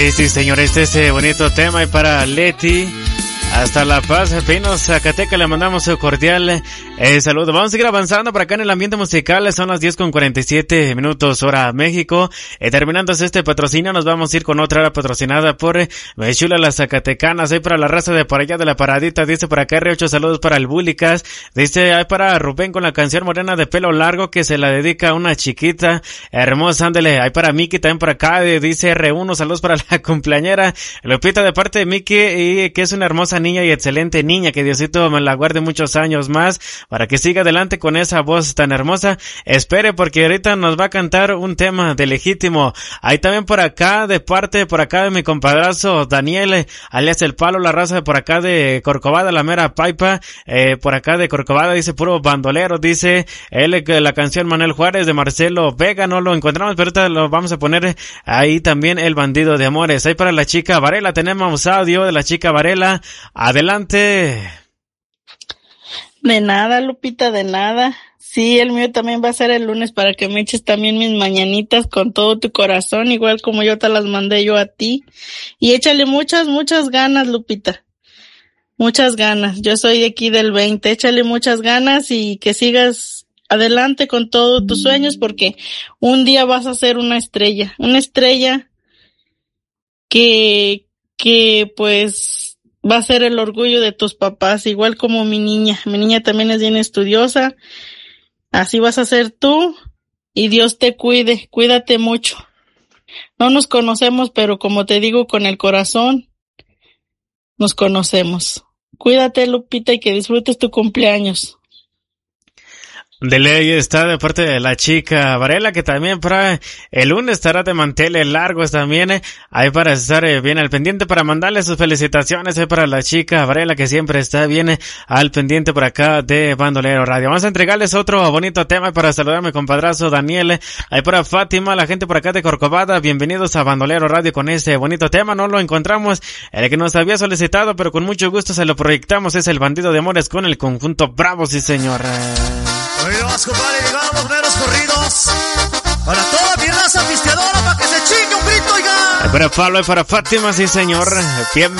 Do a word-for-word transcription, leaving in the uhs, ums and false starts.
Sí, sí, señor, este es eh, bonito tema y para Leti. Hasta La Paz, Pinos, Zacatecas, le mandamos su cordial eh, saludo. Vamos a seguir avanzando por acá en el ambiente musical. Son las diez con cuarenta y siete minutos hora México. Eh, terminándose este patrocinio, nos vamos a ir con otra hora patrocinada por eh, Chula las Zacatecanas. Hay para la raza de por allá de la Paradita. Dice por acá R ocho, saludos para el Búlicas. Dice, hay para Rubén con la canción Morena de pelo largo que se la dedica a una chiquita hermosa. Ándele, hay para Miki también por acá. Eh, dice R uno, saludos para la cumpleañera Lupita de parte de Miki, y que es una hermosa niña y excelente niña, que Diosito me la guarde muchos años más para que siga adelante con esa voz tan hermosa. Espere, porque ahorita nos va a cantar un tema de Legítimo. Hay también por acá, de parte por acá de mi compadrazo Daniel, alias El Palo, la raza de por acá de Corcovada, la mera paipa, eh, por acá de Corcovada, dice puro bandolero, dice él que la canción Manuel Juárez de Marcelo Vega, no lo encontramos, pero ahorita lo vamos a poner ahí también, El Bandido de Amores. Ahí para la chica Varela, tenemos audio de la chica Varela. Adelante. De nada, Lupita, de nada. Sí, el mío también va a ser el lunes para que me eches también mis mañanitas con todo tu corazón, igual como yo te las mandé yo a ti. Y échale muchas, muchas ganas, Lupita. Muchas ganas. Yo soy de aquí del veinte. Échale muchas ganas y que sigas adelante con todos tus sueños, porque un día vas a ser una estrella. Una estrella que, que pues va a ser el orgullo de tus papás, igual como mi niña. Mi niña también es bien estudiosa. Así vas a ser tú y Dios te cuide. Cuídate mucho. No nos conocemos, pero como te digo, con el corazón nos conocemos. Cuídate, Lupita, y que disfrutes tu cumpleaños. De ley está de parte de la chica Varela, que también para el lunes estará de manteles largos también, eh, ahí para estar eh, bien al pendiente, para mandarle sus felicitaciones eh, para la chica Varela, que siempre está bien eh, al pendiente por acá de Bandolero Radio. Vamos a entregarles otro bonito tema para saludar a mi compadrazo Daniel, eh, ahí para Fátima, la gente por acá de Corcovada. Bienvenidos a Bandolero Radio con este bonito tema. No lo encontramos, el que nos había solicitado, pero con mucho gusto se lo proyectamos. Es El Bandido de Amores con el conjunto Bravo, sí señor. Oídos, compadre, llegaron los meros corridos. Para toda mi raza pisteadora, para que se chingue un grito, oiga. Para Pablo y para Fátima, sí señor. Bien